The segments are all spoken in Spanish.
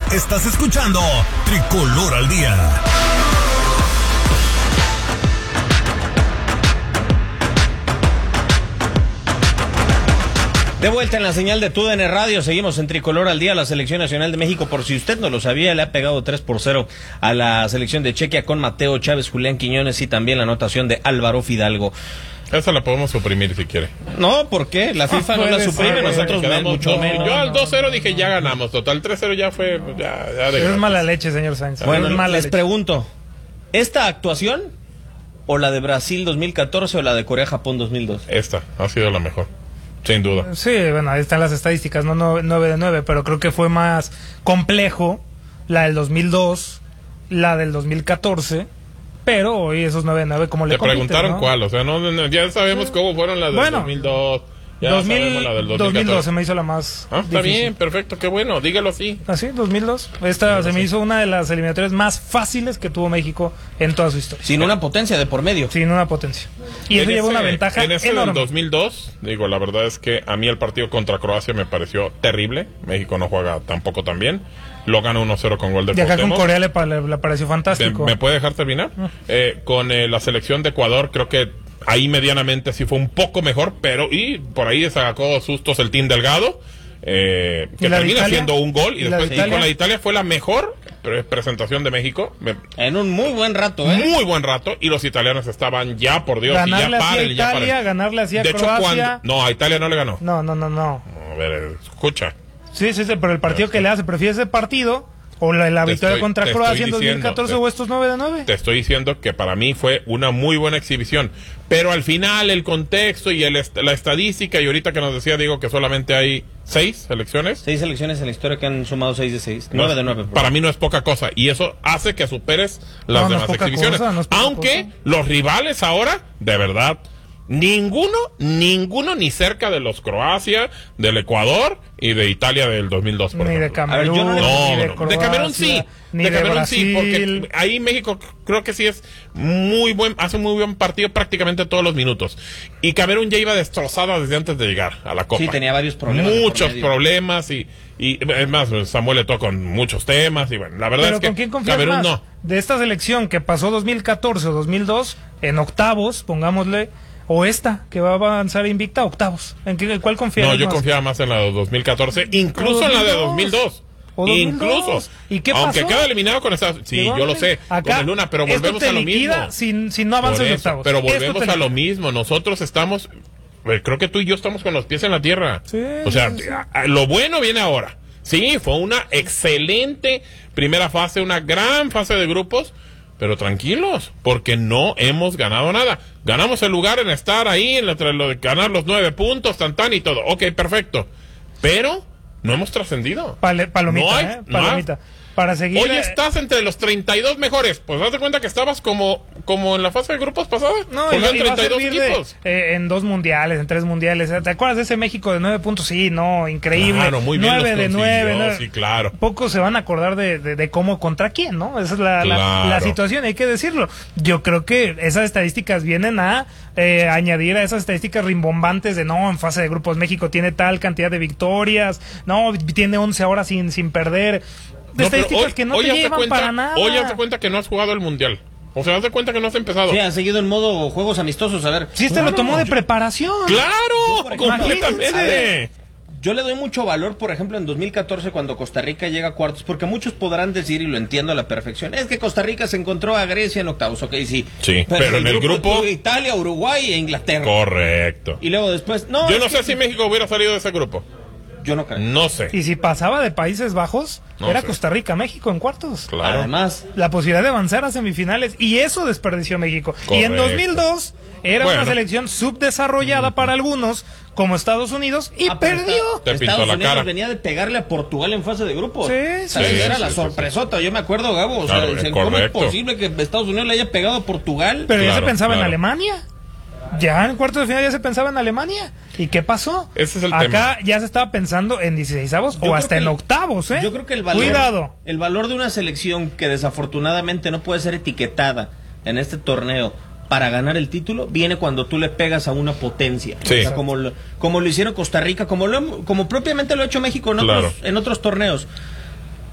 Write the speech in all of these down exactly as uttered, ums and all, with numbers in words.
Estás escuchando Tricolor al Día. De vuelta en la señal de T U D N Radio, seguimos en Tricolor al Día. La Selección Nacional de México, por si usted no lo sabía, le ha pegado tres por cero a la selección de Chequia con Mateo Chávez, Julián Quiñones y también la anotación de Álvaro Fidalgo. Esa la podemos suprimir si quiere. No, ¿por qué? La FIFA no, no la suprime, ser, nosotros quedamos, mucho no, menos. Yo al dos cero dije ya ganamos, total tres cero ya fue, ya, ya de es mala leche, señor Sánchez. Bueno, es mala les leche. pregunto, ¿esta actuación o la de Brasil dos mil catorce o la de Corea-Japón dos mil dos? Esta ha sido la mejor, sin duda. Sí, bueno, ahí están las estadísticas, no nueve de nueve, pero creo que fue más complejo la del dos mil dos, la del dos mil catorce. Pero hoy esos nueve de nueve, ¿cómo le Te compites, preguntaron ¿no? cuál, o sea, no, no, ya sabemos sí. cómo fueron las del bueno, dos mil dos, ya dos mil, sabemos la del dos mil catorce. dos mil dos se me hizo la más Ah, está difícil. bien, perfecto, qué bueno, dígalo así. Ah, sí, dos mil dos. Esta sí, se me sí. hizo una de las eliminatorias más fáciles que tuvo México en toda su historia. Sin una potencia de por medio. Sin una potencia. Y eso En lleva ese- una ventaja En ese enorme. del dos mil dos, digo, la verdad es que a mí el partido contra Croacia me pareció terrible. México no juega tampoco tan bien. Lo gana uno cero con gol de Y acá con Cuauhtémoc. Corea le, pa- le- le pareció ¿Me, fantástico. me puede dejar terminar? Eh, con eh, la selección de Ecuador, creo que ahí medianamente sí fue un poco mejor, pero y por ahí sacó sustos el Team Delgado, eh, ¿Y que la de termina Italia? haciendo un gol y, ¿Y la de después y Italia? con la de Italia fue la mejor pre- presentación de México. Me- En un muy buen rato, ¿eh? muy buen rato, y los italianos estaban ya, por Dios, y ganarle ya así a paren, ya Italia, paren. ganarle así a De hecho, Croacia. cuando, no, a Italia no le ganó. No, no, no, no. A ver, escucha. Sí, sí, sí, pero el partido que le hace, ¿prefiere ese partido o la, la Te victoria estoy- contra te Croacia estoy en dos mil catorce diciendo, o estos nueve de nueve? Te estoy diciendo que para mí fue una muy buena exhibición, pero al final el contexto y el est- la estadística, y ahorita que nos decía Diego que solamente hay seis selecciones, Seis selecciones en la historia que han sumado seis de seis. no Nueve es- de nueve. para mí no es poca cosa, y eso hace que superes las No, no es demás poca exhibiciones. cosa, no es poca Aunque cosa. los rivales ahora, de verdad, ninguno, ninguno ni cerca de los Croacia, del Ecuador y de Italia del dos mil dos, por Ni de ejemplo. A ver, yo Camerún, no le- No, ni de no, Croacia, de Camerún sí, ni de de, Camerún sí, Brasil. porque ahí México creo que sí es muy buen, hace muy buen partido prácticamente todos los minutos. Y Camerún ya iba destrozada desde antes de llegar a la Copa. Sí, tenía varios problemas de por Muchos medio. problemas y, y es más, Samuel Eto'o con muchos temas y bueno, la verdad Pero es que ¿con quién confías Camerún más? no. De esta selección que pasó dos mil catorce o dos mil dos en octavos, pongámosle, o esta que va a avanzar invicta, octavos. ¿En qué, en cuál confías No, yo más? confiaba más en la de dos mil catorce, incluso en la de dos mil dos. O dos mil dos. Incluso. ¿Y qué Aunque pasó? queda eliminado con esa. Sí, Llegó yo lo antes. sé. Acá, con el Luna, pero esto volvemos te a lo liquida mismo. sin, sin no avanzas Por de eso, octavos. pero Esto volvemos te a lo liquida. mismo. Nosotros estamos. eh, Creo que tú y yo estamos con los pies en la tierra. Sí, o sea, sí, sí. a- a- lo bueno viene ahora. Sí, fue una excelente primera fase, una gran fase de grupos. Pero tranquilos, porque no hemos ganado nada. Ganamos el lugar en estar ahí, en entre lo de ganar los nueve puntos, tan tan y todo. Ok, perfecto. Pero no hemos trascendido. Pale- palomita, No hay- ¿eh? no hay- Palomita. Para seguir. Hoy eh, estás entre los treinta y dos mejores. Pues date cuenta que estabas como, como en la fase de grupos pasada. No, porque y, eran y va a treinta y dos servir de, equipos. eh, en dos mundiales, en tres mundiales. ¿Te acuerdas de ese México de nueve puntos? Sí, no, increíble. Claro, muy bien nueve los de consiguió, nueve. nueve. sí, claro. Pocos se van a acordar de, de, de cómo, contra quién, ¿no? Esa es la, la- Claro. la situación, hay que decirlo. Yo creo que esas estadísticas vienen a eh, añadir a esas estadísticas rimbombantes de no, en fase de grupos México tiene tal cantidad de victorias, no, tiene once ahora sin, sin perder. De No, pero estadísticas hoy- que no hoy te haz de llevan cuenta- para nada. Hoy haz de cuenta que no has jugado el mundial. O sea, haz de cuenta que no has empezado. Sí, han seguido en modo juegos amistosos, a ver. Sí, este lo tomó de preparación. ¡Claro! por ejemplo, ¡Completamente! a ver, Yo le doy mucho valor, por ejemplo, en dos mil catorce cuando Costa Rica llega a cuartos, porque muchos podrán decir, y lo entiendo a la perfección, es que Costa Rica se encontró a Grecia en octavos, ok, sí. Sí, pero en el grupo- tuvo Italia, Uruguay e Inglaterra. Correcto. Y luego después, no. Yo es no que- sé si México hubiera salido de ese grupo. Yo no creo. No sé. Y si pasaba de Países Bajos, No era sé. Costa Rica, México en cuartos. Claro. Además, La posibilidad de avanzar a semifinales, y eso desperdició México. Y en Correcto. dos mil dos era Bueno. una selección subdesarrollada para algunos, como Estados Unidos, y ah, pero perdió. está- Te pintó Estados la Unidos cara. venía de pegarle a Portugal en fase de grupos. Sí, O sea, sí, era sí, la sí, sorpresota. Yo me acuerdo, Gabo. O sea, Claro, dicen, eh, ¿cómo es correcto. posible que Estados Unidos le haya pegado a Portugal? Pero ya Claro, se pensaba claro. en Alemania. Ya en cuartos de final ya se pensaba en Alemania. ¿Y qué pasó? Ese es el Acá tema. ya se estaba pensando en dieciseisavos Yo o creo hasta que en el- octavos, ¿eh? Yo creo que el valor, Cuidado. el valor de una selección que desafortunadamente no puede ser etiquetada en este torneo para ganar el título viene cuando tú le pegas a una potencia. Sí. O sea, como lo, como lo hicieron Costa Rica, como lo, como propiamente lo ha hecho México en otros, Claro. en otros torneos.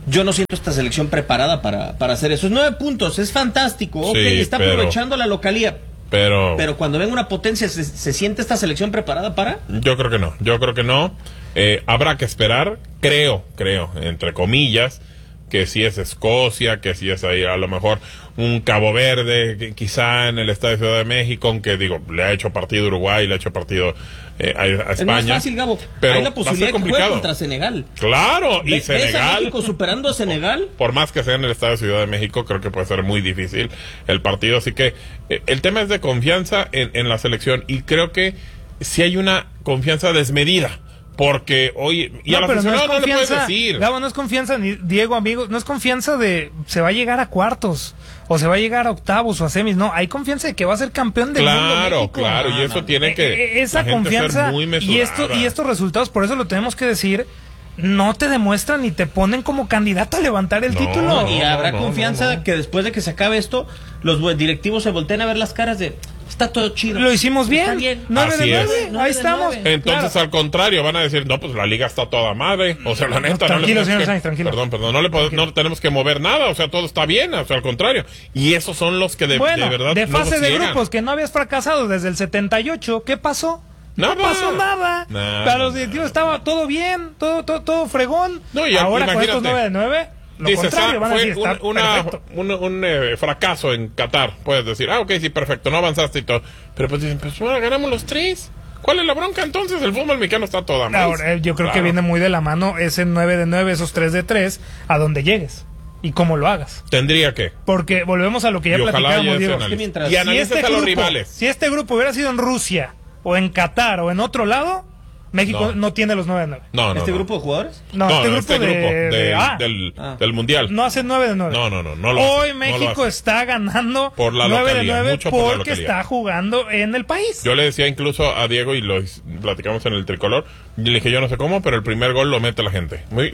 yo no siento esta selección preparada para, para hacer eso. Nueve puntos, es fantástico, ok, Sí, está pero- aprovechando la localía. Pero, Pero cuando venga una potencia, ¿se, se siente esta selección preparada para? yo creo que no, yo creo que no. Eh, habrá que esperar, creo, creo, entre comillas, que si es Escocia, que si es ahí a lo mejor un Cabo Verde, que quizá en el Estadio Ciudad de México, aunque digo, le ha hecho partido Uruguay, le ha hecho partido eh, a, a España. Es más fácil, Gabo. pero Hay la va a ser posibilidad de que juegue complicado. contra Senegal. Claro, y Ve- ¿Ves a Senegal, México superando a Senegal? por más que sea en el Estadio Ciudad de México, creo que puede ser muy difícil el partido. Así que eh, el tema es de confianza en, en la selección, y creo que si hay una confianza desmedida. Porque hoy, y No, al pero no es aficionado no, le puedes confianza, decir. Gabo, no es confianza, ni Diego, amigo, no es confianza de se va a llegar a cuartos, o se va a llegar a octavos o a semis, no, hay confianza de que va a ser campeón del mundo Claro, México. claro, y No, eso no. tiene que Eh, eh, esa la gente ser confianza muy y esto mesurada. y estos resultados, por eso lo tenemos que decir, no te demuestran ni te ponen como candidato a levantar el No, título. no, y habrá no, confianza no, no. que después de que se acabe esto, los buen- directivos se volteen a ver las caras de, está todo chido. Lo hicimos Está bien, nueve Así de es. nueve, Nueve ahí de estamos. nueve. Entonces, Claro. al contrario, van a decir, no, pues la liga está toda madre. O sea, la neta, no le tranquilo, tenemos señor que- Sainz, tranquilo. Perdón, perdón, no le podemos- no tenemos que mover nada, o sea, todo está bien, o sea, al contrario. Y esos son los que de, Bueno, de verdad de no fase nos de llegan. grupos que no habías fracasado desde el setenta y ocho, ¿qué pasó? Nada. No pasó nada. Nada, Para los nada, directivos nada. estaba todo bien, todo, todo, todo fregón. No, y ahora con imagínate. estos nueve de nueve, lo Dices, contrario, ah, van a fue decir, un, está una- perfecto. un, un, eh, fracaso en Qatar, puedes decir, ah, ok, sí, perfecto, no avanzaste y todo. Pero pues dicen, pues bueno, ganamos los tres. ¿Cuál es la bronca entonces? El fútbol mexicano está toda mal. Ahora, eh, yo creo que viene muy de la mano ese nueve de nueve, esos tres de tres, a donde llegues y cómo lo hagas. Tendría que. Porque volvemos a lo que ya Y ojalá platicábamos, ya se Diego. analice. que mientras- Y Si analices este a los grupo- rivales. Si este grupo hubiera sido en Rusia, o en Qatar, o en otro lado, México no, No. tiene los nueve de nueve. No, no. ¿Este no. grupo de jugadores? No, este grupo, de, del, de- ah, del, Ah. del mundial. no hace nueve de nueve. No, no, no, no lo Hoy hace, no lo México hace. está ganando Por la nueve de localidad, nueve mucho por la porque localidad. está jugando en el país. Yo le decía incluso a Diego, y lo platicamos en el tricolor, y le dije, yo no sé cómo, pero el primer gol lo mete la gente. Muy,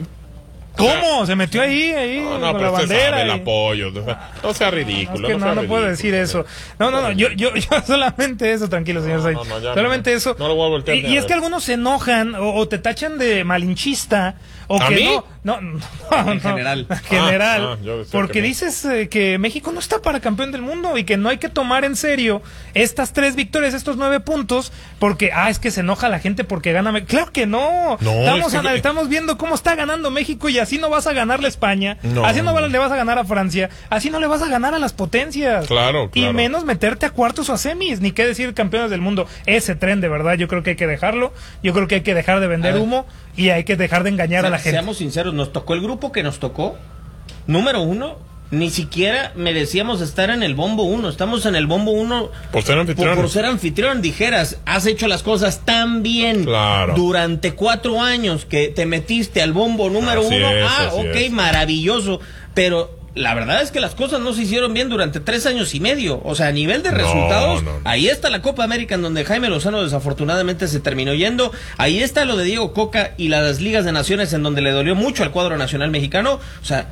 ¿Cómo? Se metió ahí, ahí, no, no, con pero la usted bandera. sabe el y- apoyo. O sea, no sea ridículo. No, es que no, sea no puedo ridículo. decir eso. No, no, no, yo, yo, yo solamente eso, tranquilo, señor No, Sainz. no, no, ya, solamente no, eso. no lo voy a voltear Y, ni a y es ver. que algunos se enojan o, o te tachan de malinchista o ¿A que mí? no, no, no, En no, general. en general, Ah, ah, yo decía porque que no. dices eh, que México no está para campeón del mundo y que no hay que tomar en serio estas tres victorias, estos nueve puntos, porque ah, es que se enoja la gente porque gana México. Claro que no. No, estamos, es que- ana- estamos viendo cómo está ganando México y así no vas a ganarle a España, No, así no no. le vas a ganar a Francia, así no le vas a ganar a las potencias. Claro, Y claro. menos meterte a cuartos o a semis, ni qué decir campeones del mundo. Ese tren, de verdad, yo creo que hay que dejarlo. Yo creo que hay que dejar de vender A ver. humo y hay que dejar de engañar a la Se- gente. Seamos sinceros, nos tocó el grupo que nos tocó. Número uno, ni siquiera merecíamos estar en el bombo uno. Estamos en el bombo uno Por ser por, anfitrión. por ser anfitrión. Dijeras, has hecho las cosas tan bien Claro. durante cuatro años que te metiste al bombo número Así uno. es, ah, así ok, es. maravilloso. Pero la verdad es que las cosas no se hicieron bien durante tres años y medio. O sea, a nivel de No, resultados, no, no. ahí está la Copa América en donde Jaime Lozano desafortunadamente se terminó yendo. Ahí está lo de Diego Coca y las ligas de naciones en donde le dolió mucho al cuadro nacional mexicano. O sea,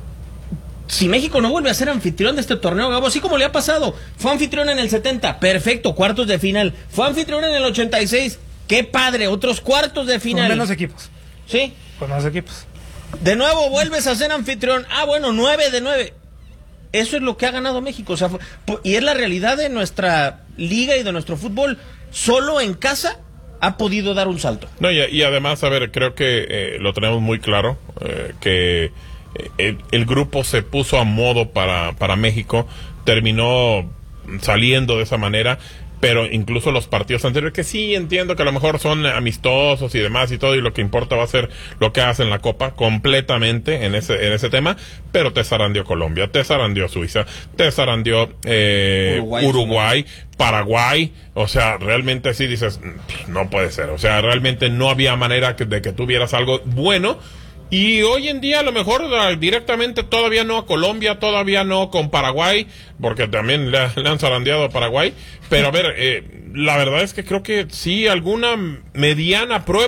si México no vuelve a ser anfitrión de este torneo, Gabo, así como le ha pasado, fue anfitrión en el setenta, perfecto, cuartos de final. Fue anfitrión en el ochenta y seis, qué padre, otros cuartos de Con final. menos equipos. Sí, Con más equipos. de nuevo vuelves a ser anfitrión. Ah, bueno, nueve de nueve. Eso es lo que ha ganado México. O sea, fue- pu- y es la realidad de nuestra liga y de nuestro fútbol. Solo en casa ha podido dar un salto. No, y, y además, a ver, creo que eh, lo tenemos muy claro, eh, que eh, el, el grupo se puso a modo para, para México, terminó saliendo de esa manera, pero incluso los partidos anteriores, que sí entiendo que a lo mejor son amistosos y demás y todo, y lo que importa va a ser lo que hace en la Copa, completamente en ese en ese tema, pero te zarandeó Colombia, te zarandeó Suiza, te zarandeó eh, Uruguay, Uruguay, Paraguay, o sea, realmente sí dices, no puede ser, o sea, realmente no había manera que, de que tuvieras algo bueno. Y hoy en día a lo mejor uh, directamente todavía no a Colombia, todavía no con Paraguay, porque también le, le han zarandeado a Paraguay, pero a ver, eh, la verdad es que creo que sí, alguna mediana prueba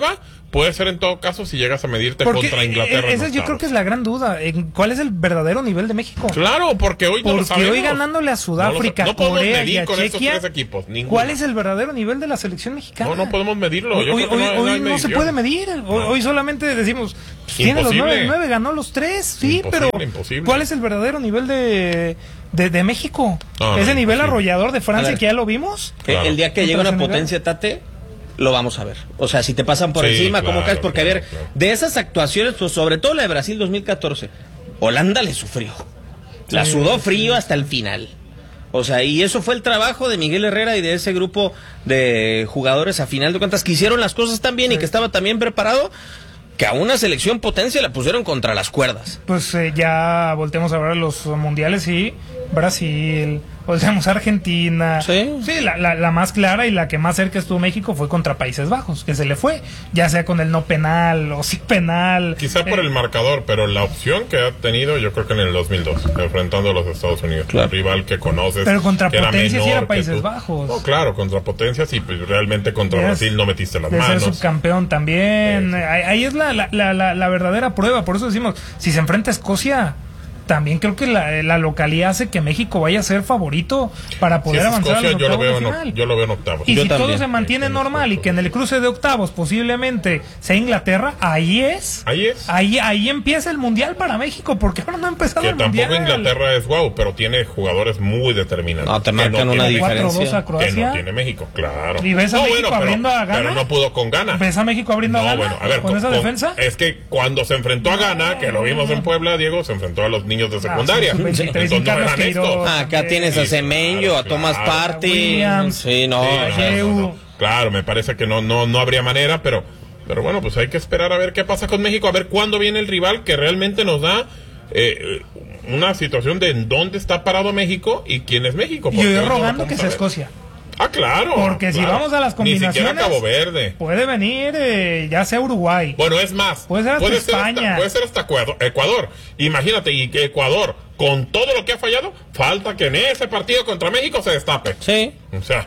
puede ser en todo caso si llegas a medirte Porque contra Inglaterra. esa en yo creo que es la gran duda. ¿En ¿Cuál es el verdadero nivel de México? Claro, porque hoy no Porque lo sabemos. hoy ganándole a Sudáfrica, no, lo, no Corea medir y a con Chequia, estos tres equipos, ninguno. ¿cuál es el verdadero nivel de la selección mexicana? No, no podemos medirlo. Hoy, Yo hoy, creo que no, hoy no, hay no se medición. puede medir. Hoy, No. hoy solamente decimos, pues, tiene los Imposible. nueve, nueve, ganó los tres, sí, Imposible, pero imposible. ¿cuál es el verdadero nivel de, de, de México? No, ¿Ese no, nivel imposible. arrollador de A Francia ver. que ya lo vimos? Eh, Claro. El día que ¿Contra llega una Senegal? potencia, Tate, lo vamos a ver. O sea, si te pasan por Sí, encima, ¿cómo claro, caes? Porque, claro, a ver, claro. de esas actuaciones, pues sobre todo la de Brasil dos mil catorce, Holanda le sufrió. La Sí, sudó sí. frío hasta el final. O sea, y eso fue el trabajo de Miguel Herrera y de ese grupo de jugadores, a final de cuentas, que hicieron las cosas tan bien y que estaba tan bien preparado, que a una selección potencia la pusieron contra las cuerdas. Pues eh, ya volteamos a ver los mundiales y Brasil, volteamos a Argentina. Sí. la, la, la más clara y la que más cerca estuvo México fue contra Países Bajos, que se le fue, ya sea con el no penal o sí penal. Quizá por Eh, el marcador, pero la opción que ha tenido, yo creo que en el dos mil dos, enfrentando a los Estados Unidos, Claro. un rival que conoces. Pero contra que era potencias sí menor era que Países tú. Bajos. No, claro, contra potencias y pues, realmente contra de Brasil no metiste las de ser manos. subcampeón también. Sí, sí. Ahí, ahí es la, la, la, la, la verdadera prueba. Por eso decimos, si se enfrenta a Escocia, también creo que la, la localidad hace que México vaya a ser favorito para Si poder es avanzar Escocia, a los yo lo octavos veo de en, final. o- yo lo veo en octavos. Y Yo si todo también. se mantiene Sí, normal y sí, que en el cruce de octavos posiblemente sea Inglaterra, ahí es. Ahí es. Ahí, ahí empieza el mundial para México, porque ahora no ha empezado Que el mundial. tampoco Inglaterra es guau, pero tiene jugadores muy determinantes. No, te Que marcan una tiene- diferencia. cuatro dos a Que Croacia. no tiene México, claro. ¿Y ves a No, México bueno, pero- abriendo a Ghana? Pero no pudo con Ghana. ¿Ves a México abriendo a No, Ghana bueno, a ver, con esa defensa? Es que cuando se enfrentó a Ghana, que lo vimos en Puebla, Diego, se enfrentó a los niños de secundaria. Ah, sí, sub veintitrés, Entonces no Carlos eran Queiroz. estos. Ah, acá Sí, tienes a sí, Semenyo, claro, a Thomas claro. Partey. Williams. Sí, no. Sí, no. no, no, Ayew. no. Claro, me parece que no, no, no habría manera, pero, pero bueno, pues hay que esperar a ver qué pasa con México, a ver cuándo viene el rival que realmente nos da eh, una situación de en dónde está parado México y quién es México. Y porque yo hoy no lo rogando podemos que sea saber. Escocia. Ah, claro. Porque si claro. vamos a las Ni siquiera combinaciones, Cabo Verde. puede venir eh, ya sea Uruguay. Bueno, es más, Puede ser hasta ser España. hasta, puede ser hasta Ecuador, Ecuador. Imagínate, y que Ecuador, con todo lo que ha fallado, falta que en ese partido contra México se destape. Sí, O sea,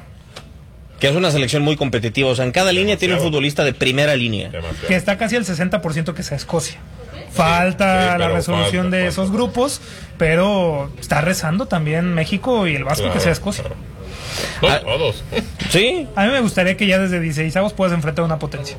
que es una selección muy competitiva. O sea, en cada línea tiene un Demasiado. futbolista de primera línea. demasiado. Que está casi al sesenta por ciento que sea Escocia. Falta sí, la pero resolución falta, de falta. esos grupos, pero está rezando también México y el Vasco Claro, que sea Escocia. claro. No, Ah. todos. Sí, A mí me gustaría que ya desde dieciséisavos puedas enfrentar a una potencia.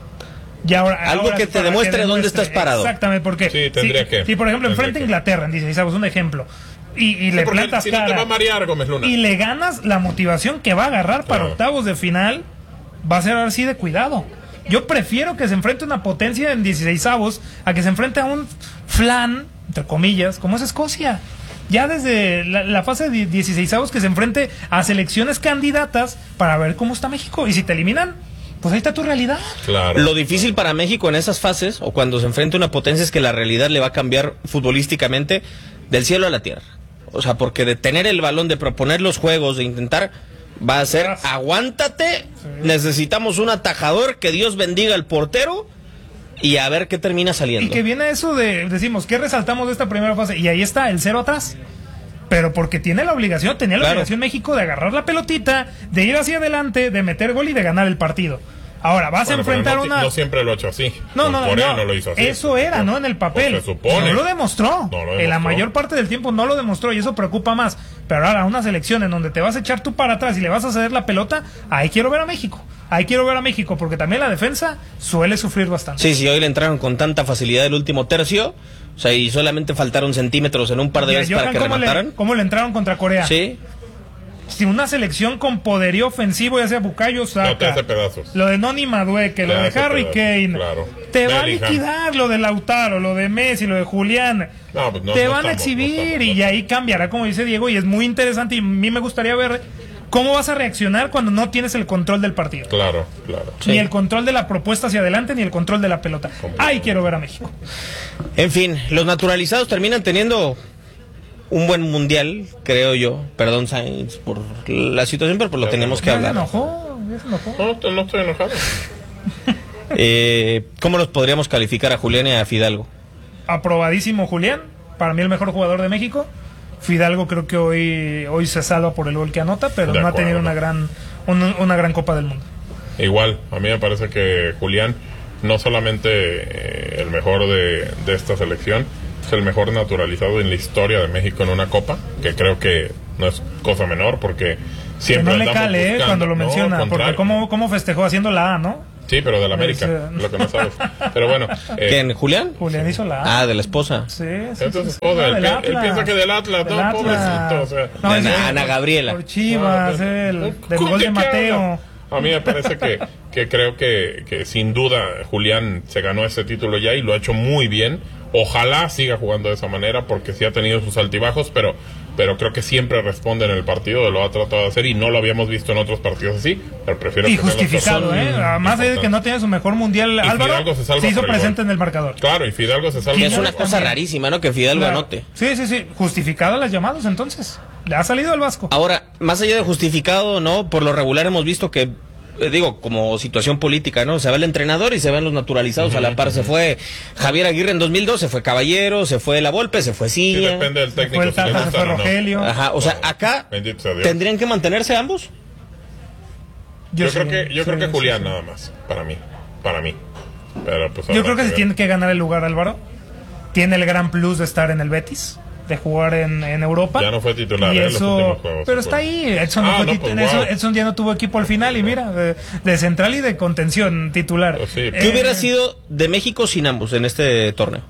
Y ahora, Algo ahora que sí, te para demuestre dónde demuestre. estás parado. Exactamente, porque Sí, tendría si, que. si, por ejemplo Tendría enfrenta a que. Inglaterra en dieciséisavos, un ejemplo, y, y le Porque plantas si no te va a cara marear Gómez Luna. y le ganas, la motivación que va a agarrar para Claro. octavos de final va a ser ahora sí de cuidado. Yo prefiero que se enfrente a una potencia en dieciséisavos a que se enfrente a un flan, entre comillas, como es Escocia. Ya desde la, la fase de dieciséisavos que se enfrente a selecciones candidatas para ver cómo está México. Y si te eliminan, pues ahí está tu realidad. Claro. lo difícil para México en esas fases, o cuando se enfrenta a una potencia, es que la realidad le va a cambiar futbolísticamente del cielo a la tierra. O sea, porque de tener el balón, de proponer los juegos, de intentar, va a ser, aguántate, necesitamos un atajador, que Dios bendiga al portero, y a ver qué termina saliendo. Y que viene eso de, decimos, ¿qué resaltamos de esta primera fase? Y ahí está el cero atrás. Pero porque tiene la obligación, tenía la Claro. obligación México de agarrar la pelotita, de ir hacia adelante, de meter gol y de ganar el partido. Ahora, vas Bueno, a pero enfrentar no, una... no siempre lo ha hecho así. No, Con no, Corea no, no lo hizo así. Eso era, ¿no? En el papel. Pues se supone. No lo demostró. No lo En la demostró. mayor parte del tiempo no lo demostró y eso preocupa más. Pero ahora, una selección en donde te vas a echar tú para atrás y le vas a ceder la pelota, ahí quiero ver a México. Ahí quiero ver a México porque también la defensa suele sufrir bastante. Sí, sí, hoy le entraron con tanta facilidad el último tercio, o sea, y solamente faltaron centímetros en un par de Y a veces para Johan, que ¿cómo le, remataran. cómo le entraron contra Corea? Sí, Si una selección con poderío ofensivo, ya sea Bukayo Saka, No te hace pedazos. lo de Noni Madueque, lo Te de hace Harry pedazos, Kane, claro. te va a Bellingham. liquidar lo de Lautaro, lo de Messi, lo de Julián. No, pues no, te no van a estamos, exhibir no estamos, y no. ahí cambiará, como dice Diego, y es muy interesante y a mí me gustaría ver cómo vas a reaccionar cuando no tienes el control del partido. Claro, claro. Sí. Ni el control de la propuesta hacia adelante, ni el control de la pelota. Ahí quiero ver a México. en fin, los naturalizados terminan teniendo un buen mundial, creo yo. Perdón, Sainz, por la situación, pero pues lo Ya tenemos que Ya se hablar. enojó, ya se enojó. No, te- no estoy enojado. Eh, ¿Cómo los podríamos calificar a Julián y a Fidalgo? Aprobadísimo Julián, para mí el mejor jugador de México. Fidalgo creo que hoy hoy se salva por el gol que anota, pero De no ha acuerdo. tenido una gran una, una gran Copa del Mundo. Igual, a mí me parece que Julián no solamente eh, el mejor de, de esta selección, es el mejor naturalizado en la historia de México en una copa, que creo que no es cosa menor, porque siempre que no le andamos cale, buscando, cuando lo no, menciona, al porque contrario. cómo, cómo festejó haciendo la A, ¿no? Sí, pero de la América, Es, lo que no sabes. Pero bueno. Eh, ¿Quién? ¿Julián? Julián hizo la A. Ah, de la esposa. Sí, sí, Entonces, sí, o sea, no, él, del pi- él Atlas. piensa que del Atlas, Del no, Atlas. pobrecito, o sea. No, es Ana, que- Ana Gabriela. Por Chivas, No, el del ¿cómo gol que de qué Mateo. habla? A mí me parece que, que creo que, que sin duda Julián se ganó ese título ya y lo ha hecho muy bien. Ojalá siga jugando de esa manera porque sí ha tenido sus altibajos, pero, pero creo que siempre responde en el partido, lo ha tratado de hacer y no lo habíamos visto en otros partidos así, pero prefiero Y que sean los justificado, que son ¿eh? Además de que no importantes. tiene su mejor mundial, Y Álvaro Fidalgo se salva se hizo por el presente gol. en el marcador. Claro, y Fidalgo se salva. Que es por una el cosa gol. rarísima, ¿no? Que Fidalgo Claro. anote. Sí, sí, sí. Justificado las llamadas, entonces. Le ha salido el Vasco. Ahora, más allá de justificado, ¿no? Por lo regular hemos visto que, eh, digo, como situación política, ¿no? Se va el entrenador y se van los naturalizados a la par. Se fue Javier Aguirre en dos mil dos, se fue Caballero, se fue La Volpe, se fue Sí, Ciña. depende del Se técnico. fue el si le Tata, se gustan fue o no. Rogelio. Ajá, o sea, No, acá bendito sea Dios. tendrían que mantenerse ambos. Yo, sí, creo que, yo sí, creo que sí, Julián sí. nada más, para mí, para mí. Pero pues Yo habrá creo que se ver. tiene que ganar el lugar, Álvaro. Tiene el gran plus de estar en el Betis, de jugar en, en Europa. Ya no fue titular, Y ¿eh? en los eso, últimos juegos, pero se está fue. ahí. Edson, no Ah, fue no, tit- pues, Edson- wow. Edson ya no tuvo equipo al final y mira, de, de central y de contención titular. Pues sí. ¿Qué Eh, hubiera sido de México sin ambos en este torneo?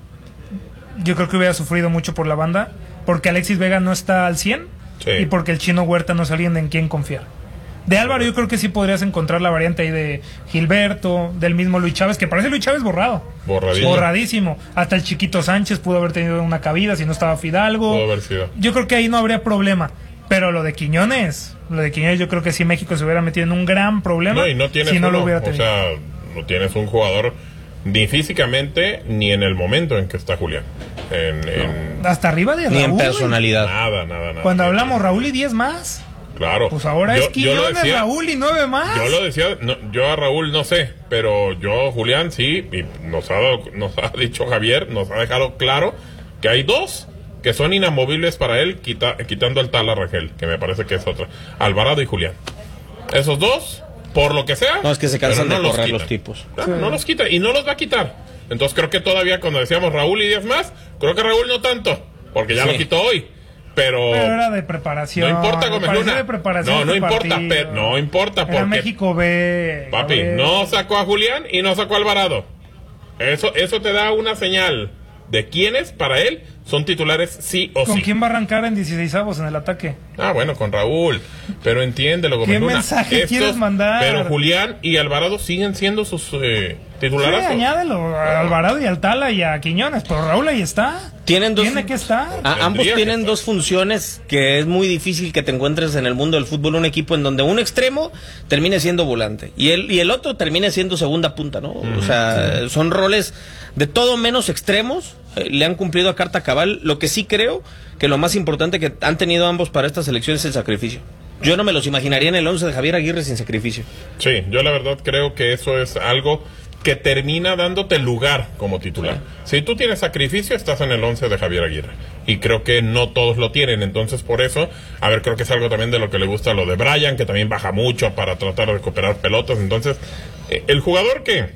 Yo creo que hubiera sufrido mucho por la banda, porque Alexis Vega no está al cien Sí. y porque el Chino Huerta no es alguien en quien confiar. De Álvaro yo creo que sí podrías encontrar la variante ahí de Gilberto, del mismo Luis Chávez, que parece Luis Chávez borrado. Borradillo. Borradísimo. Hasta el Chiquito Sánchez pudo haber tenido una cabida si no estaba Fidalgo. Pudo haber sido. Yo creo que ahí no habría problema. Pero lo de Quiñones, lo de Quiñones yo creo que sí México se hubiera metido en un gran problema No, y no tienes si no uno, lo hubiera o tenido. sea, no tienes un jugador ni físicamente ni en el momento en que está Julián. En, en Hasta arriba de Raúl. Ni en personalidad. nada, nada, nada. Cuando hablamos Raúl y diez más. Claro. Pues ahora Yo- es yo lo Quiñones, decía- Raúl y nueve más. Yo lo decía, no, yo a Raúl no sé, pero yo, Julián, sí, y nos ha, dado- nos ha dicho Javier, nos ha dejado claro que hay dos que son inamovibles para él, quita- quitando al tal a Rangel, que me parece que es otra. Alvarado y Julián. Esos dos, por lo que sea. No, es que se pero cansan no de los correr quitan. los tipos. Claro, no los quita y no los va a quitar. Entonces creo que todavía cuando decíamos Raúl y diez más, creo que Raúl no tanto, porque ya Sí. lo quitó hoy. Pero, Pero era de preparación. no importa, me Gómez parecía Luna. de preparación No, no este importa, partido. pero- no importa, Era porque- México B. papi, Gabriel. no sacó a Julián y no sacó a Alvarado. Eso, eso te da una señal de quiénes para él son titulares sí o ¿Con sí. quién va a arrancar en dieciseisavos en el ataque? Ah, bueno, con Raúl. Pero entiéndelo, Gómez ¿Qué Luna. mensaje quieres mandar? Pero Julián y Alvarado siguen siendo sus eh, Sí, titulares. añádelo a Alvarado y a Altala y a Quiñones, pero Raúl ahí está. Tienen dos, Tiene que estar. a- ambos Tendría que tienen estar. dos funciones que es muy difícil que te encuentres en el mundo del fútbol, un equipo en donde un extremo termine siendo volante y el, y el otro termine siendo segunda punta, ¿no? O sea, son roles de todo menos extremos, eh, le han cumplido a carta cabal. Lo que sí creo que lo más importante que han tenido ambos para esta selección es el sacrificio. Yo no me los imaginaría en el once de Javier Aguirre sin sacrificio. Sí, yo la verdad creo que eso es algo que termina dándote lugar como titular. Si tú tienes sacrificio, estás en el once de Javier Aguirre. Y creo que no todos lo tienen. Entonces, por eso, a ver, creo que es algo también de lo que le gusta lo de Brian, que también baja mucho para tratar de recuperar pelotas. Entonces, eh, el jugador que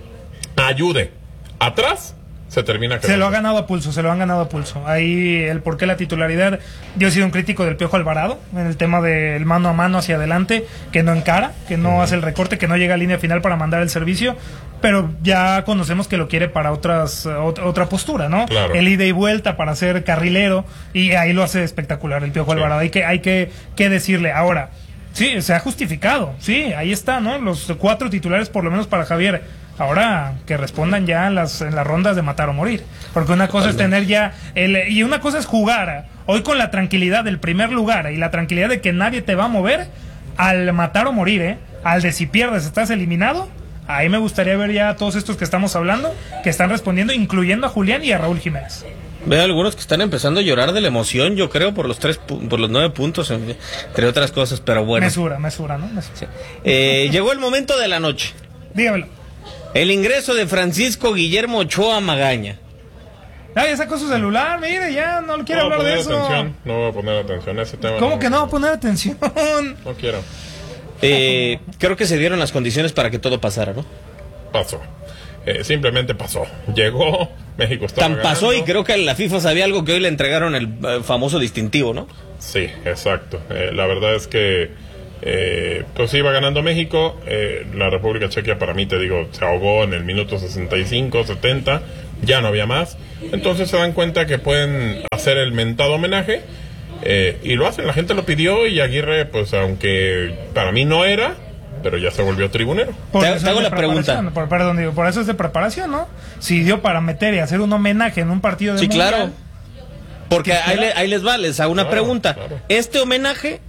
ayude atrás, se termina Se quedando. lo ha ganado a pulso, se lo han ganado a pulso. Ahí el por qué la titularidad. Yo he sido un crítico del Piojo Alvarado en el tema del mano a mano hacia adelante, que no encara, que no hace el recorte, que no llega a línea final para mandar el servicio, pero ya conocemos que lo quiere para otras ot- otra postura, ¿no? Claro. El ida y vuelta para ser carrilero y ahí lo hace espectacular el Piojo Sí. Alvarado. Hay que hay que, que decirle ahora. Sí, se ha justificado. Sí, ahí está, ¿no? Los cuatro titulares por lo menos para Javier. Ahora que respondan ya en las, en las rondas de matar o morir. Porque una cosa es tener ya. El, y una cosa es jugar hoy con la tranquilidad del primer lugar y la tranquilidad de que nadie te va a mover al matar o morir, ¿eh? Al de si pierdes estás eliminado. Ahí me gustaría ver ya a todos estos que estamos hablando que están respondiendo, incluyendo a Julián y a Raúl Jiménez. Veo algunos que están empezando a llorar de la emoción, yo creo, por los tres, pu- por los nueve puntos, en- entre otras cosas, pero bueno. Mesura, mesura, ¿no? Mesura. Eh, llegó el momento de la noche. Dígamelo. El ingreso de Francisco Guillermo Ochoa Magaña. Ah, ya sacó su celular, mire, ya no quiere No voy a hablar de poner eso. atención, no voy a poner atención a ese tema. ¿Cómo que no va a poner atención? No quiero. Eh, creo que se dieron las condiciones para que todo pasara, ¿no? Pasó. Eh, simplemente pasó. Llegó, México estaba Tan ganando. pasó y creo que la FIFA sabía algo que hoy le entregaron el eh, famoso distintivo, ¿no? Sí, exacto. Eh, la verdad es que eh, pues iba ganando México. Eh, la República Checa, para mí, te digo, se ahogó en el minuto sesenta y cinco, setenta. Ya no había más. Entonces se dan cuenta que pueden hacer el mentado homenaje. Eh, y lo hacen, la gente lo pidió y Aguirre, pues aunque para mí no era, pero ya se volvió tribunero. Por Te- eso te hago es de la pregunta. preparación, Por, perdón, digo, por eso es de preparación, ¿no? Si dio para meter y hacer un homenaje en un partido de Sí, mundial, claro. Porque ¿Qué ahí, espera? le- ahí les va, les hago una Claro, pregunta. claro. Este homenaje,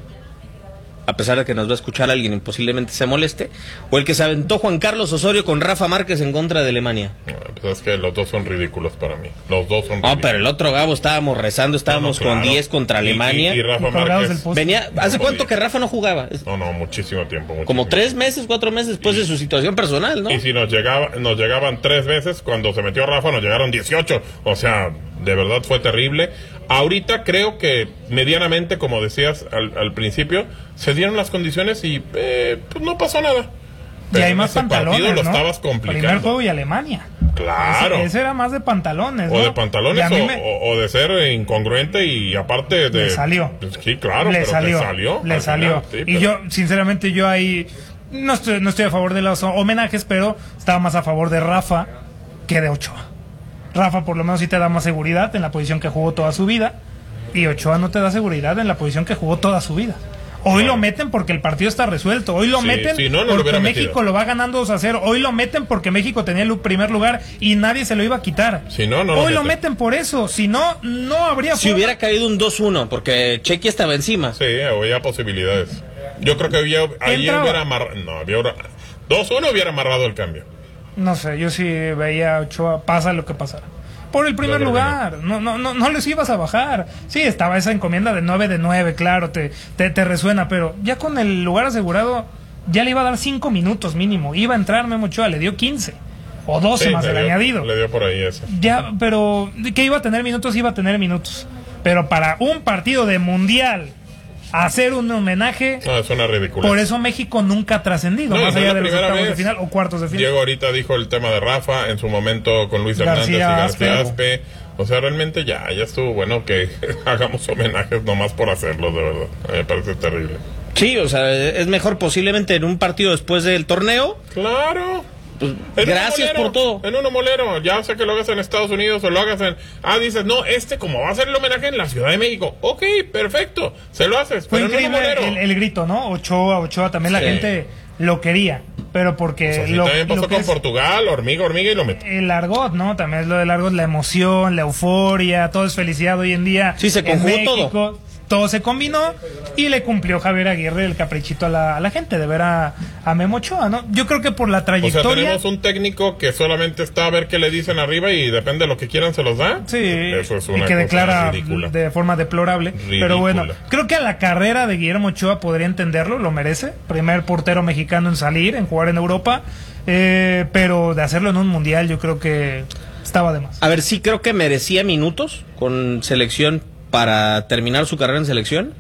a pesar de que nos va a escuchar alguien y posiblemente se moleste, o el que se aventó Juan Carlos Osorio con Rafa Márquez en contra de Alemania. No, pues es que los dos son ridículos para mí. Los dos son No, ridículos. pero el otro Gabo estábamos rezando, estábamos No, no, con claro. diez contra Y- Alemania. Y, y Rafa Y colgados del Márquez. poste. Venía, ¿hace No cuánto podía. que Rafa no jugaba? No, no, muchísimo tiempo. Muchísimo Como tres tiempo. meses, cuatro meses después de su situación personal, ¿no? Y si nos llegaba, nos llegaban tres veces, cuando se metió Rafa nos llegaron dieciocho. O sea, de verdad fue terrible. Ahorita creo que medianamente, como decías al, al principio, se dieron las condiciones y eh, pues no pasó nada. y Pero hay en más ese pantalones, partido lo ¿no? estabas Primer complicando. juego y Alemania. Claro. Ese, ese era más de pantalones, O ¿no? de pantalones Y a mí o, me- o- o de ser incongruente y aparte de... Le salió. Sí, claro, le pero salió, le salió. le al salió. final, sí, y pero- yo, sinceramente, yo ahí no estoy, no estoy a favor de los homenajes, pero estaba más a favor de Rafa que de Ochoa. Rafa por lo menos sí te da más seguridad en la posición que jugó toda su vida, y Ochoa no te da seguridad en la posición que jugó toda su vida. Hoy Claro. lo meten porque el partido está resuelto. Hoy lo Sí, meten si no, no lo porque hubiera México metido. lo va ganando dos a cero. Hoy lo meten porque México tenía el primer lugar y nadie se lo iba a quitar. Si no, no lo Hoy lo meten. meten por eso. Si no, no habría Si forma. hubiera caído un dos uno, porque Chequia estaba encima. Sí, había posibilidades. Yo creo que había, ahí Entraba. hubiera amarrado... No, había... dos uno hubiera amarrado el cambio. No sé, yo sí veía a Ochoa, pasa lo que pasara. Por el primer Yo creo que lugar, no. No, no, no les ibas a bajar. Sí, estaba esa encomienda de nueve de nueve, claro, te, te, te resuena, pero ya con el lugar asegurado, ya le iba a dar cinco minutos mínimo. Iba a entrar Memo Ochoa, le dio quince o doce Sí, más le el dio- añadido. Le dio por ahí eso. Ya, pero que iba a tener minutos, iba a tener minutos. Pero para un partido de mundial, hacer un homenaje, No, es una ridícula. por eso México nunca ha trascendido, No, y más no es allá la de los primera octavos de vez. final o cuartos de final. Diego ahorita dijo el tema de Rafa, en su momento con Luis García Hernández y García Aspe. Aspe. O sea, realmente ya, ya estuvo bueno que hagamos homenajes nomás por hacerlo, de verdad. A mí me parece terrible. Sí, o sea, es mejor posiblemente en un partido después del torneo. Claro. Pues, En gracias un molero, por todo. En uno molero, ya sea que lo hagas en Estados Unidos o lo hagas en... Ah, dices, no, este como va a ser el homenaje en la Ciudad de México. Ok, perfecto, se lo haces, Fue pero en uno increíble molero. el, el grito, ¿no? Ochoa, Ochoa, también la Sí. gente lo quería, pero porque Pues así lo, también lo pasó que con es Portugal, hormiga, hormiga y lo metió. el argot, ¿no? También es lo del argot, la emoción, la euforia, todo es felicidad hoy en día. Sí, se en conjugó México, todo. todo se combinó y le cumplió Javier Aguirre el caprichito a la, a la gente de ver a, a Memo Ochoa, ¿no? Yo creo que por la O sea, trayectoria... tenemos un técnico que solamente está a ver qué le dicen arriba y depende de lo que quieran se los da. Sí, Eso es una y que cosa declara ridícula. de forma deplorable. Ridícula. Pero bueno, creo que a la carrera de Guillermo Ochoa podría entenderlo, lo merece. Primer portero mexicano en salir, en jugar en Europa. Eh, pero de hacerlo en un mundial, yo creo que estaba de más. A ver, sí creo que merecía minutos con selección para terminar su carrera en selección,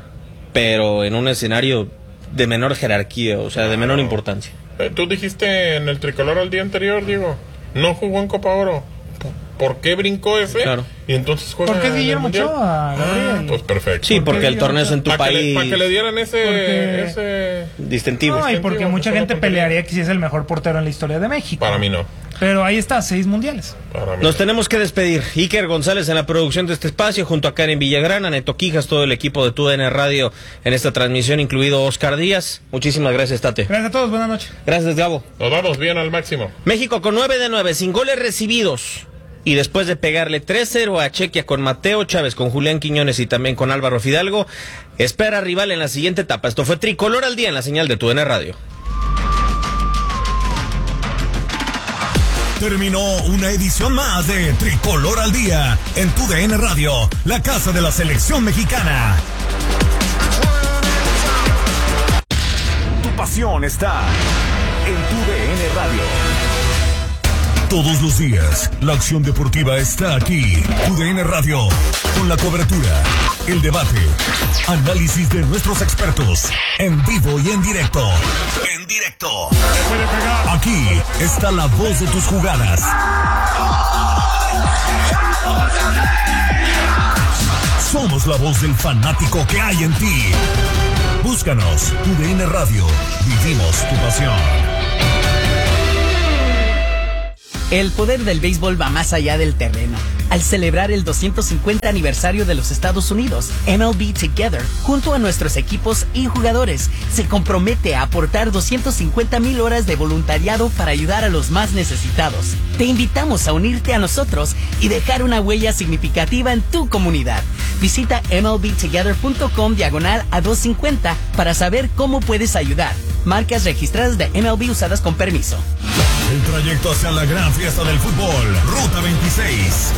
pero en un escenario de menor jerarquía, o sea, de menor Claro. importancia. Eh, Tú dijiste en el tricolor al día anterior, Diego, no jugó en Copa Oro. ¿Por qué brincó ese? Claro. Y entonces juega ¿Por qué es en el Guillermo Mundial? Ochoa, Gabriel? Ah, pues perfecto. Sí, porque el Guillermo torneo es en tu Para que, le- país pa' que le dieran ese, Porque- ese... distintivo. No, y porque Distintivo, mucha que gente solo portería. pelearía que sí es el mejor portero en la historia de México. Para mí no. Pero ahí está, seis mundiales. Para mí Nos no. tenemos que despedir. Iker González en la producción de este espacio, junto a Karen Villagrana, Neto Quijas, todo el equipo de T U D N Radio en esta transmisión, incluido Oscar Díaz. Muchísimas gracias, Tate. Gracias a todos, buenas noches. Gracias, Gabo. Nos vamos bien al máximo. México con nueve de nueve, sin goles recibidos. Y después de pegarle tres cero a Chequia con Mateo Chávez, con Julián Quiñones y también con Álvaro Fidalgo, espera rival en la siguiente etapa. Esto fue Tricolor al Día en la señal de T U D N Radio. Terminó una edición más de Tricolor al Día en T U D N Radio, la casa de la selección mexicana. Tu pasión está en T U D N Radio. Todos los días, la acción deportiva está aquí. T U D N Radio, con la cobertura, el debate, análisis de nuestros expertos, en vivo y en directo. En directo. directo. Aquí está la voz de tus jugadas. Somos la voz del fanático que hay en ti. Búscanos, Tu D N Radio. Vivimos tu pasión. El poder del béisbol va más allá del terreno. Al celebrar el doscientos cincuenta aniversario de los Estados Unidos, M L B Together, junto a nuestros equipos y jugadores, se compromete a aportar doscientas cincuenta mil horas de voluntariado para ayudar a los más necesitados. Te invitamos a unirte a nosotros y dejar una huella significativa en tu comunidad. Visita M L B together punto com diagonal a doscientos cincuenta para saber cómo puedes ayudar. Marcas registradas de M L B usadas con permiso. El trayecto hacia la gran fiesta del fútbol, Ruta veintiséis.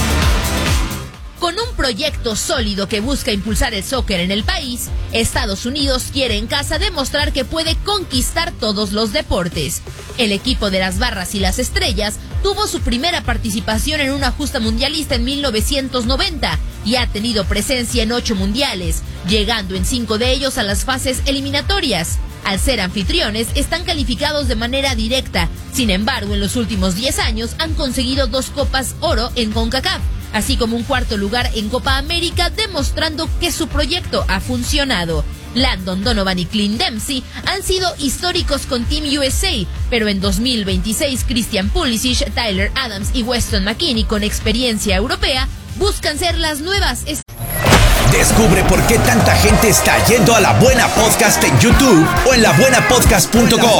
Con un proyecto sólido que busca impulsar el soccer en el país, Estados Unidos quiere en casa demostrar que puede conquistar todos los deportes. El equipo de las Barras y las Estrellas tuvo su primera participación en una justa mundialista en mil novecientos noventa y ha tenido presencia en ocho mundiales, llegando en cinco de ellos a las fases eliminatorias. Al ser anfitriones, están calificados de manera directa. Sin embargo, en los últimos diez años han conseguido dos Copas Oro en CONCACAF, así como un cuarto lugar en Copa América, demostrando que su proyecto ha funcionado. Landon Donovan y Clint Dempsey han sido históricos con Team U S A, pero en dos mil veintiséis Christian Pulisic, Tyler Adams y Weston McKennie, con experiencia europea, buscan ser las nuevas estrellas. Descubre por qué tanta gente está yendo a La Buena Podcast en YouTube o en la buena podcast punto com.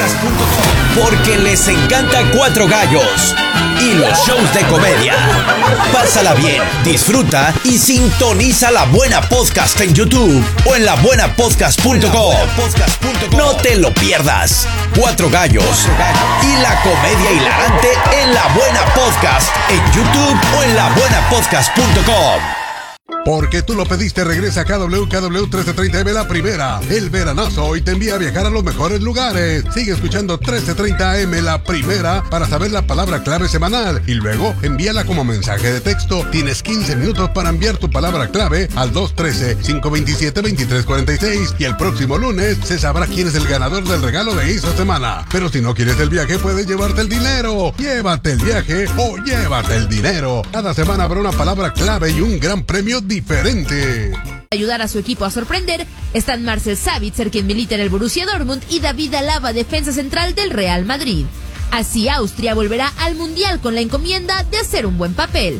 Porque les encanta Cuatro Gallos y los shows de comedia. Pásala bien, disfruta y sintoniza La Buena Podcast en YouTube o en la buena podcast punto com. No te lo pierdas. Cuatro Gallos y la comedia hilarante en La Buena Podcast en YouTube o en la buena podcast punto com. Porque tú lo pediste, regresa a K W K W trece treinta M La Primera. El veranazo hoy te envía a viajar a los mejores lugares. Sigue escuchando trece treinta M La Primera para saber la palabra clave semanal y luego envíala como mensaje de texto. Tienes quince minutos para enviar tu palabra clave al dos uno tres, cinco dos siete, dos tres cuatro seis y el próximo lunes se sabrá quién es el ganador del regalo de esta semana. Pero si no quieres el viaje, puedes llevarte el dinero. Llévate el viaje o llévate el dinero. Cada semana habrá una palabra clave y un gran premio diferente. Ayudar a su equipo a sorprender están Marcel Sabitzer, quien milita en el Borussia Dortmund, y David Alaba, defensa central del Real Madrid. Así Austria volverá al Mundial con la encomienda de hacer un buen papel.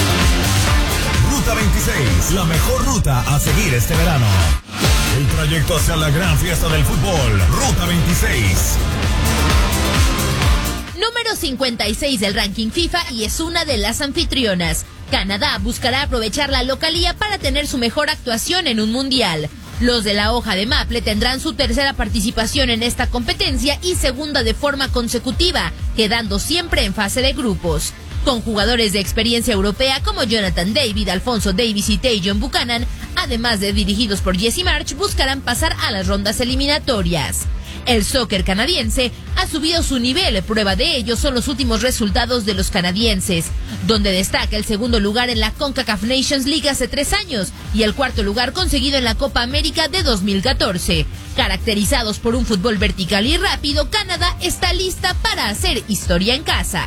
Ruta veintiséis, la mejor ruta a seguir este verano. El trayecto hacia la gran fiesta del fútbol, Ruta veintiséis. Número cincuenta y seis del ranking FIFA y es una de las anfitrionas. Canadá buscará aprovechar la localía para tener su mejor actuación en un mundial. Los de la hoja de Maple tendrán su tercera participación en esta competencia y segunda de forma consecutiva, quedando siempre en fase de grupos. Con jugadores de experiencia europea como Jonathan David, Alfonso Davies y Tajon Buchanan, además de dirigidos por Jesse March, buscarán pasar a las rondas eliminatorias. El soccer canadiense ha subido su nivel, prueba de ello son los últimos resultados de los canadienses, donde destaca el segundo lugar en la CONCACAF Nations League hace tres años y el cuarto lugar conseguido en la Copa América de dos mil catorce. Caracterizados por un fútbol vertical y rápido, Canadá está lista para hacer historia en casa.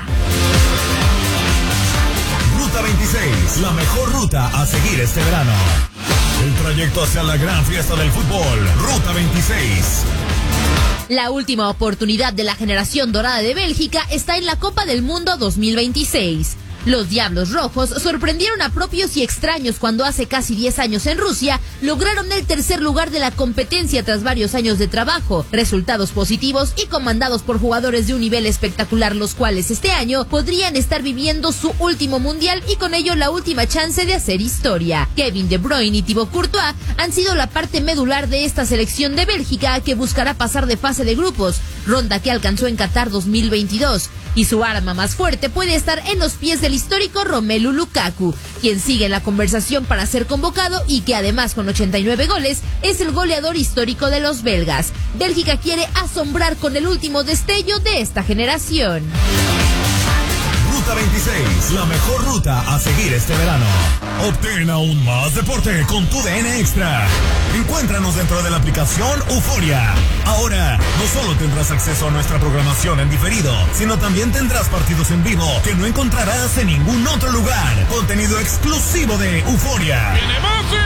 Ruta veintiséis, la mejor ruta a seguir este verano. El trayecto hacia la gran fiesta del fútbol, Ruta veintiséis. La última oportunidad de la generación dorada de Bélgica está en la Copa del Mundo dos mil veintiséis. Los Diablos Rojos sorprendieron a propios y extraños cuando hace casi diez años en Rusia lograron el tercer lugar de la competencia tras varios años de trabajo, resultados positivos y comandados por jugadores de un nivel espectacular, los cuales este año podrían estar viviendo su último mundial y con ello la última chance de hacer historia. Kevin De Bruyne y Thibaut Courtois han sido la parte medular de esta selección de Bélgica que buscará pasar de fase de grupos, ronda que alcanzó en Qatar dos mil veintidós. Y su arma más fuerte puede estar en los pies del histórico Romelu Lukaku, quien sigue en la conversación para ser convocado y que además con ochenta y nueve goles es el goleador histórico de los belgas. Bélgica quiere asombrar con el último destello de esta generación. Ruta veintiséis, la mejor ruta a seguir este verano. Obtén aún más deporte con tu D N Extra. Encuéntranos dentro de la aplicación Euforia. Ahora, no solo tendrás acceso a nuestra programación en diferido, sino también tendrás partidos en vivo que no encontrarás en ningún otro lugar. Contenido exclusivo de Euforia. ¡Viene Messi!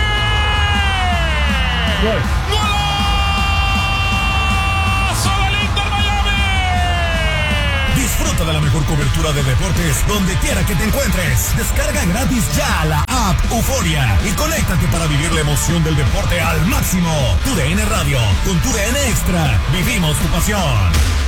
Gol. ¡Golazo del Inter Miami! Disfruta de la mejor cobertura de deportes donde quiera que te encuentres. Descarga gratis ya la app Euforia y conéctate para vivir la emoción del deporte al máximo. Tu D N Radio, con tu D N Extra, vivimos tu pasión.